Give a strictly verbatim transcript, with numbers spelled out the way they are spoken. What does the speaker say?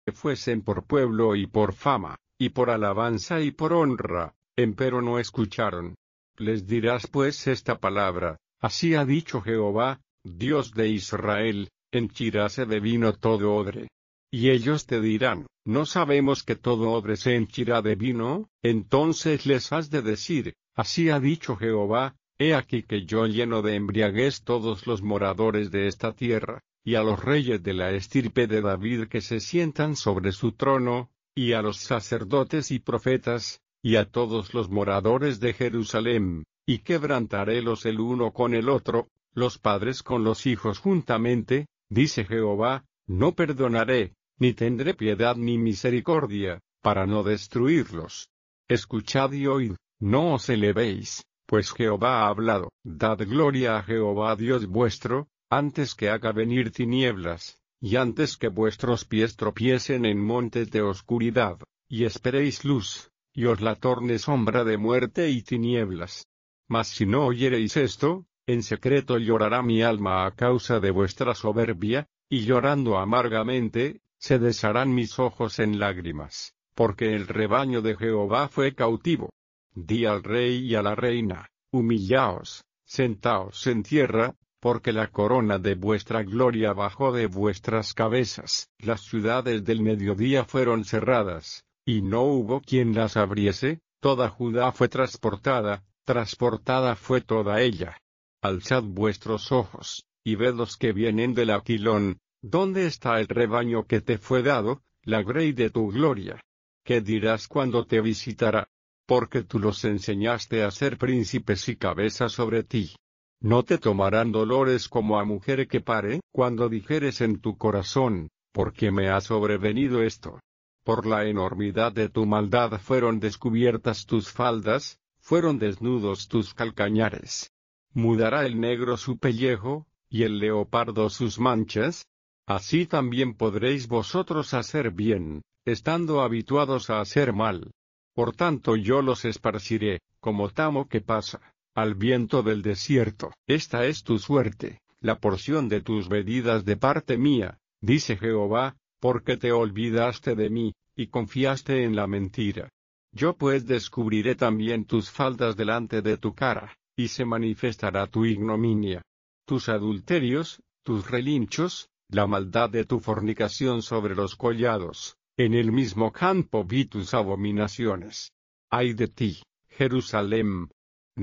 que fuesen por pueblo y por fama, y por alabanza y por honra, empero no escucharon. Les dirás pues esta palabra: así ha dicho Jehová, Dios de Israel, henchiráse de vino todo odre. Y ellos te dirán: ¿no sabemos que todo odre se henchirá de vino? Entonces les has de decir: así ha dicho Jehová, he aquí que yo lleno de embriaguez todos los moradores de esta tierra, y a los reyes de la estirpe de David que se sientan sobre su trono, y a los sacerdotes y profetas, y a todos los moradores de Jerusalén, y quebrantarélos el uno con el otro, los padres con los hijos juntamente, dice Jehová, no perdonaré, ni tendré piedad ni misericordia, para no destruirlos. Escuchad y oíd, no os elevéis, pues Jehová ha hablado. Dad gloria a Jehová Dios vuestro, antes que haga venir tinieblas, y antes que vuestros pies tropiecen en montes de oscuridad, y esperéis luz, y os la torne sombra de muerte y tinieblas. Mas si no oyereis esto, en secreto llorará mi alma a causa de vuestra soberbia, y llorando amargamente, se desharán mis ojos en lágrimas, porque el rebaño de Jehová fue cautivo. Di al rey y a la reina: humillaos, sentaos en tierra, porque la corona de vuestra gloria bajó de vuestras cabezas. Las ciudades del mediodía fueron cerradas, y no hubo quien las abriese, toda Judá fue transportada, transportada fue toda ella. Alzad vuestros ojos, y ved los que vienen del Aquilón. ¿Dónde está el rebaño que te fue dado, la grey de tu gloria? ¿Qué dirás cuando te visitará? Porque tú los enseñaste a ser príncipes y cabeza sobre ti. ¿No te tomarán dolores como a mujer que pare? Cuando dijeres en tu corazón: ¿por qué me ha sobrevenido esto? Por la enormidad de tu maldad fueron descubiertas tus faldas, fueron desnudos tus calcañares. ¿Mudará el negro su pellejo, y el leopardo sus manchas? Así también podréis vosotros hacer bien, estando habituados a hacer mal. Por tanto yo los esparciré, como tamo que pasa, al viento del desierto. Esta es tu suerte, la porción de tus medidas de parte mía, dice Jehová, porque te olvidaste de mí, y confiaste en la mentira. Yo pues descubriré también tus faldas delante de tu cara, y se manifestará tu ignominia. Tus adulterios, tus relinchos, la maldad de tu fornicación sobre los collados, en el mismo campo vi tus abominaciones. Ay de ti, Jerusalén,